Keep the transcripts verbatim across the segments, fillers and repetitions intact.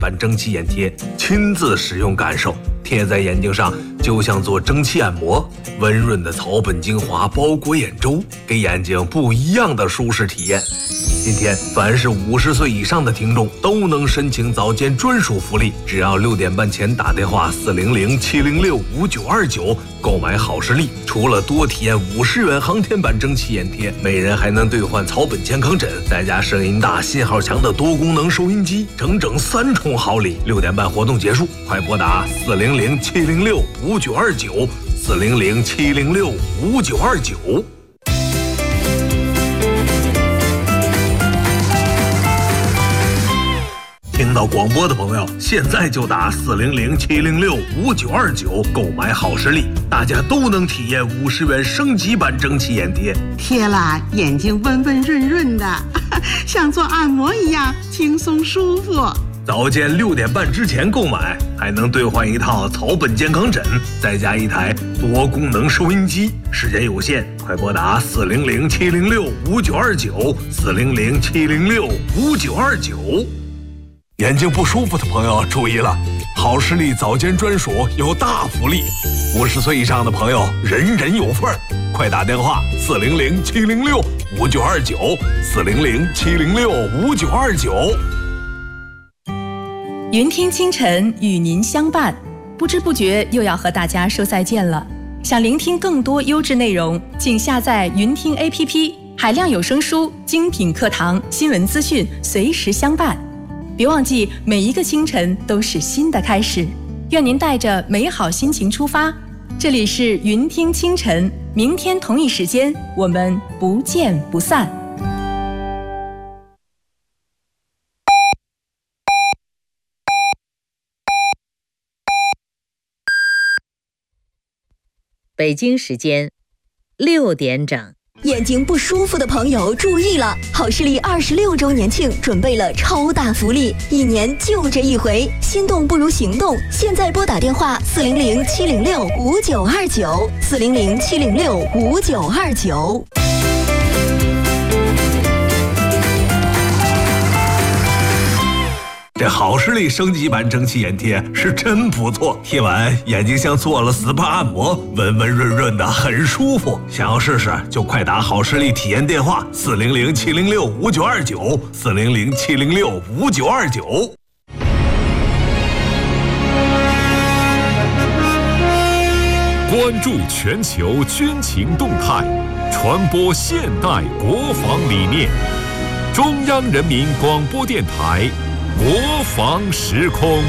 版蒸汽眼贴，亲自使用感受，贴在眼睛上就像做蒸汽按摩，温润的草本精华包裹眼周，给眼睛不一样的舒适体验。今天凡是五十岁以上的听众都能申请早间专属福利，只要六点半前打电话四零零七零六五九二九购买好视力，除了多体验五十元航天版蒸汽眼贴，每人还能兑换草本健康枕，再加声音大、信号强的多功能收音机，整整三重好礼。六点半活动结束，快拨打四零零七零六五九二九四零零七零六五九二九。听到广播的朋友，现在就打四零零七零六五九二九购买好视力，大家都能体验五十元升级版蒸汽眼贴， 贴了眼睛温温润润的，像做按摩一样轻松舒服。 早间六点半之前购买，还能兑换一套草本健康枕，再加一台多功能收音机。时间有限，快拨打四零零七零六五九二九四零零七零六五九二九。眼睛不舒服的朋友注意了，好视力早间专属有大福利，五十岁以上的朋友人人有份儿，快打电话四零零七零六五九二九四零零七零六五九二九。 云听清晨与您相伴，不知不觉又要和大家说再见了。想聆听更多优质内容，请下载云听 A P P， 海量有声书、精品课堂、新闻资讯，随时相伴。别忘记，每一个清晨都是新的开始。愿您带着美好心情出发。这里是云听清晨，明天同一时间，我们不见不散。 北京时间六点整。 眼睛不舒服的朋友注意了，好视力二十六周年庆准备了超大福利，一年就这一回，心动不如行动，现在拨打电话四零零七零六五九二九四零零七零六五九二九。 这好视力升级版蒸汽眼贴是真不错，贴完眼睛像做了 S P A 按摩，温温润润的，很舒服。想要试试就快打好视力体验电话四零零七零六五九二九四零零七零六五九二九。 关注全球军情动态，传播现代国防理念。中央人民广播电台国防时空，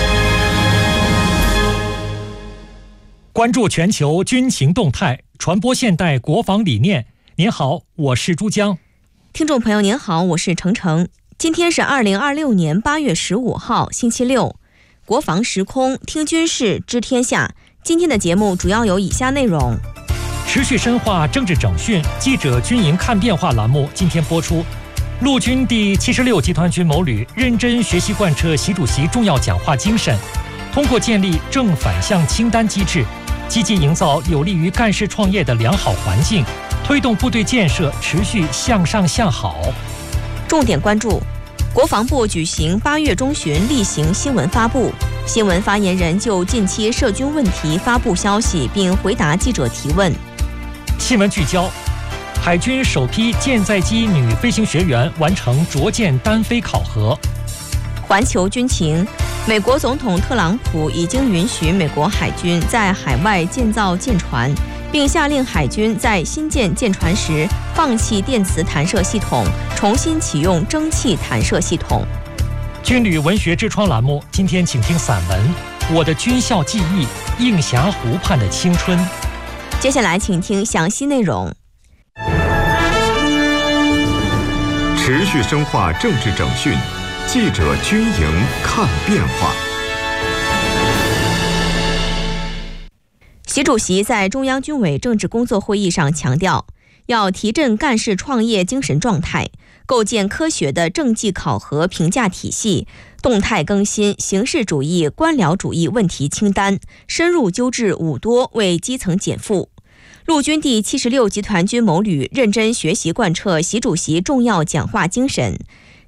关注全球军情动态，传播现代国防理念。您好，我是珠江。 听众朋友您好，我是程程。今天是二零二六年八月十五号，星期六。国防时空，听军事，知天下。今天的节目主要有以下内容： 持续深化政治整训，记者军营看变化栏目今天播出。陆军第七十六集团军某旅认真学习贯彻习主席重要讲话精神，通过建立正反向清单机制，积极营造有利于干事创业的良好环境，推动部队建设持续向上向好。 重点关注：国防部举行八月中旬例行新闻发布，新闻发言人就近期涉军问题发布消息，并回答记者提问。 新闻聚焦：海军首批舰载机女飞行学员完成着舰单飞考核。 环球军情：美国总统特朗普已经允许美国海军在海外建造舰船，并下令海军在新建舰船时放弃电磁弹射系统，重新启用蒸汽弹射系统。 军旅文学之窗栏目今天请听散文《我的军校记忆：映霞湖畔的青春》。 接下来请听详细内容。 持续深化政治整训，记者军营看变化。 习主席在中央军委政治工作会议上强调，要提振干事创业精神状态，构建科学的政绩考核评价体系，动态更新形式主义、官僚主义问题清单，深入纠治五多，为基层减负。陆军第七十六集团军某旅认真学习贯彻习主席重要讲话精神，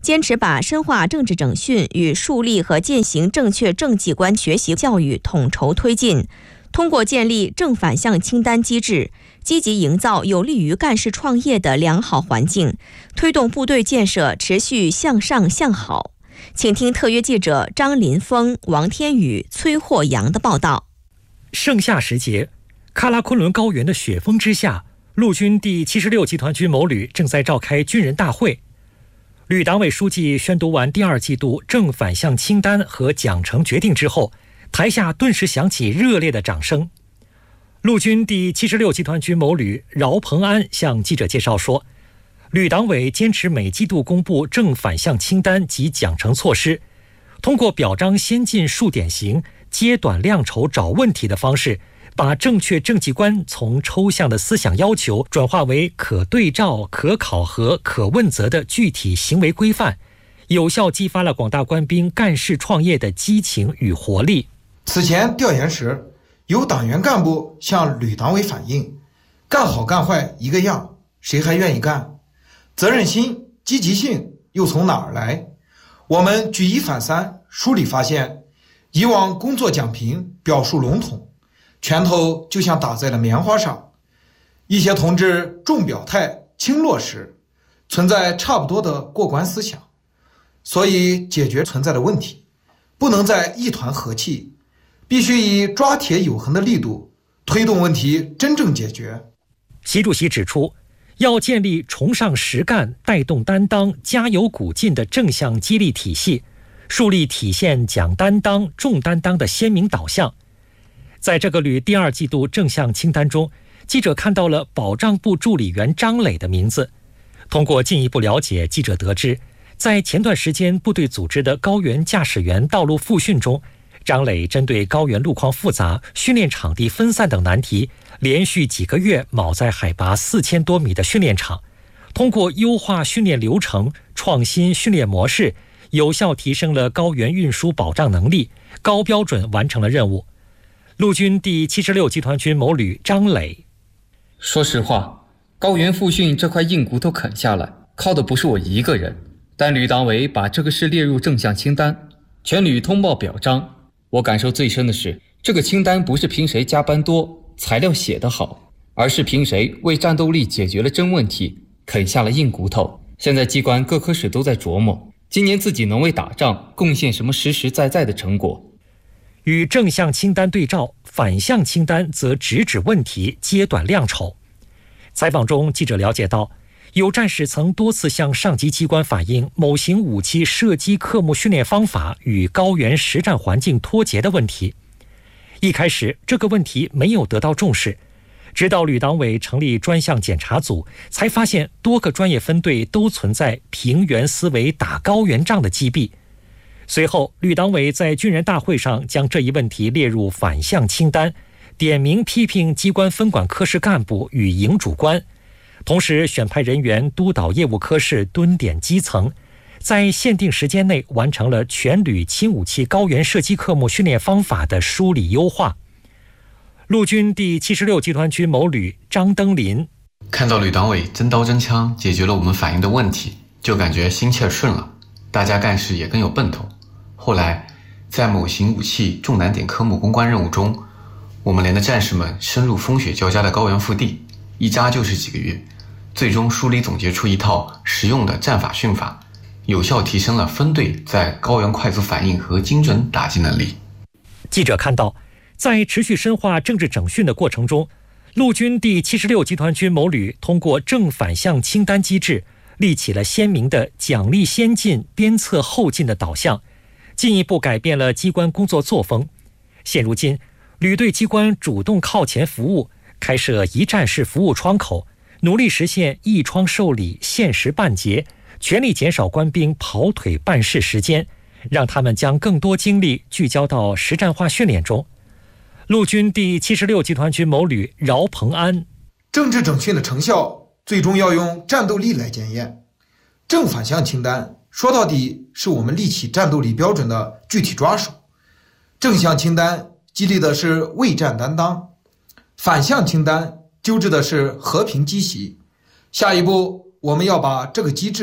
坚持把深化政治整训与树立和践行正确政绩观学习教育统筹推进，通过建立正反向清单机制，积极营造有利于干事创业的良好环境，推动部队建设持续向上向好。请听特约记者张林峰、王天宇、崔霍阳的报道。 盛夏时节，喀拉昆仑高原的雪峰之下，陆军第七十六集团军某旅正在召开军人大会。旅党委书记宣读完第二季度正反向清单和奖惩决定之后，台下顿时响起热烈的掌声。陆军第七十六集团军某旅饶鹏安向记者介绍说，旅党委坚持每季度公布正反向清单及奖惩措施，通过表彰先进数典型、揭短量筹找问题的方式，把正确政绩观从抽象的思想要求转化为可对照、可考核、可问责的具体行为规范，有效激发了广大官兵干事创业的激情与活力。 此前调研时，有党员干部向旅党委反映，干好干坏一个样，谁还愿意干？责任心、积极性又从哪儿来？我们举一反三，梳理发现，以往工作讲评表述笼统，拳头就像打在了棉花上，一些同志重表态轻落实，存在差不多的过关思想，所以解决存在的问题不能再一团和气，必须以抓铁有痕的力度推动问题真正解决。 习主席指出，要建立崇尚实干、带动担当、加油鼓劲的正向激励体系，树立体现讲担当、重担当的鲜明导向。在这个旅第二季度正向清单中，记者看到了保障部助理员张磊的名字。通过进一步了解，记者得知，在前段时间部队组织的高原驾驶员道路复训中，张磊针对高原路况复杂、训练场地分散等难题，连续几个月铆在海拔四千多米的训练场，通过优化训练流程、创新训练模式，有效提升了高原运输保障能力，高标准完成了任务。陆军第七十六集团军某旅张磊说实话，高原复训这块硬骨头啃下来，靠的不是我一个人，但旅党委把这个事列入正向清单，全旅通报表彰。我感受最深的是，这个清单不是凭谁加班多、材料写得好，而是凭谁为战斗力解决了真问题，啃下了硬骨头。现在机关各科室都在琢磨，今年自己能为打仗贡献什么实实在在的成果。 与正向清单对照，反向清单则直指问题，揭短量筹。采访中，记者了解到，有战士曾多次向上级机关反映某型武器射击科目训练方法与高原实战环境脱节的问题。一开始，这个问题没有得到重视，直到旅党委成立专项检查组，才发现多个专业分队都存在平原思维打高原仗的积弊。随后，旅党委在军人大会上将这一问题列入反向清单，点名批评机关分管科室干部与营主官，同时选派人员督导业务科室蹲点基层，在限定时间内完成了全旅轻武器高原射击科目训练方法的梳理优化。陆军第七十六集团军某旅张登林看到旅党委真刀真枪解决了我们反映的问题，就感觉心气儿顺了，大家干事也更有奔头。后来在某型武器重难点科目攻关任务中，我们连的战士们深入风雪交加的高原腹地，一扎就是几个月，最终梳理总结出一套实用的战法训法，有效提升了分队在高原快速反应和精准打击能力。 记者看到，在持续深化政治整训的过程中，陆军第七十六集团军某旅通过正反向清单机制，立起了鲜明的奖励先进、鞭策后进的导向，进一步改变了机关工作作风。现如今，旅队机关主动靠前服务，开设一站式服务窗口，努力实现一窗受理、限时办结，全力减少官兵跑腿办事时间，让他们将更多精力聚焦到实战化训练中。陆军第七十六集团军某旅饶鹏安， 政治整训的成效最终要用战斗力来检验。正反向清单说到底是我们立起战斗力标准的具体抓手。正向清单激励的是为战担当，反向清单纠治的是和平积习。下一步我们要把这个机制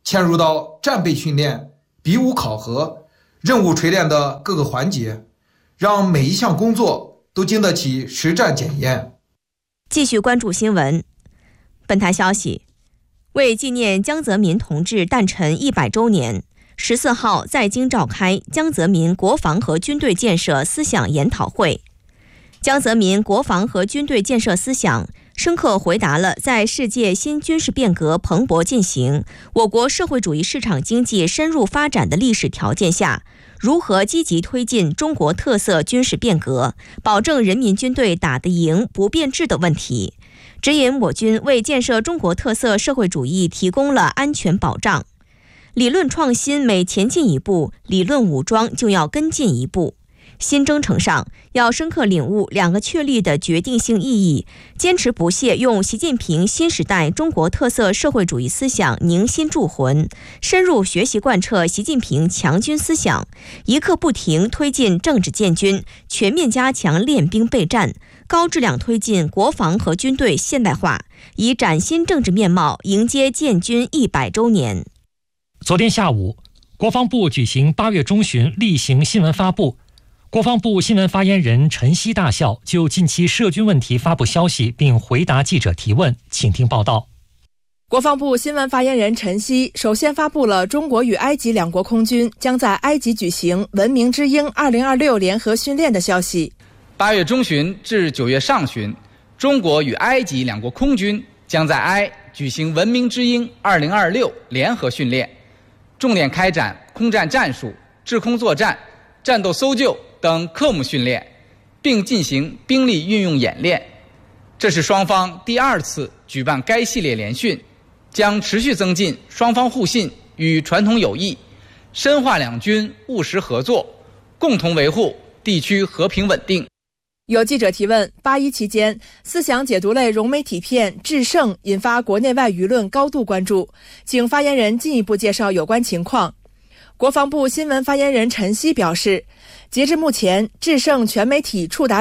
嵌入到战备训练、比武考核、任务锤炼的各个环节，让每一项工作都经得起实战检验。 继续关注新闻。本台消息，为纪念江泽民同志诞辰一百周年，十四号在京召开江泽民国防和军队建设思想研讨会。江泽民国防和军队建设思想深刻回答了在世界新军事变革蓬勃进行、我国社会主义市场经济深入发展的历史条件下，如何积极推进中国特色军事变革，保证人民军队打得赢不变质的问题，指引我军为建设中国特色社会主义提供了安全保障。理论创新每前进一步，理论武装就要跟进一步。新征程上，要深刻领悟两个确立的决定性意义，坚持不懈用习近平新时代中国特色社会主义思想凝心铸魂，深入学习贯彻习近平强军思想，一刻不停推进政治建军，全面加强练兵备战，高质量推进国防和军队现代化，以崭新政治面貌迎接建军一百周年。 昨天下午，国防部举行八月中旬例行新闻发布。国防部新闻发言人陈希大校就近期涉军问题发布消息，并回答记者提问，请听报道。 国防部新闻发言人陈希首先发布了中国与埃及两国空军将在埃及举行文明之鹰二零二六联合训练的消息。 八月中旬至九月上旬，中国与埃及两国空军将在埃举行文明之鹰二零二六联合训练，重点开展空战战术、制空作战、战斗搜救等科目训练，并进行兵力运用演练。这是双方第二次举办该系列联训，将持续增进双方互信与传统友谊，深化两军务实合作，共同维护地区和平稳定。 有记者提问，八一期间，思想解读类融媒体片《制胜》引发国内外舆论高度关注，请发言人进一步介绍有关情况。国防部新闻发言人陈希表示，截至目前，《制胜》全媒体触达